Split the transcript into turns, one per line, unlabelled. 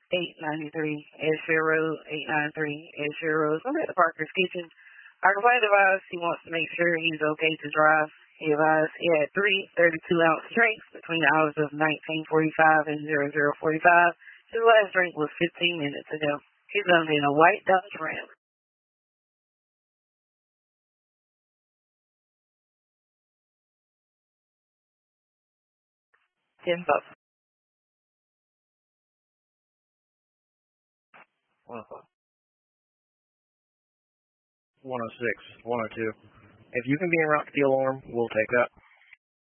893 Edgefield Road, 893 Edgefield Road. I'm at the Parker's Kitchen. Our complaint advised he wants to make sure he's okay to drive. He advised he had 3 32-ounce drinks between the hours of 19:45 and 00:45. His last drink was 15 minutes ago. He's going to be in a white Dodge Ram. 10 bucks. 1 o'clock. 106, 102. If you can be en route to the alarm, we'll take that.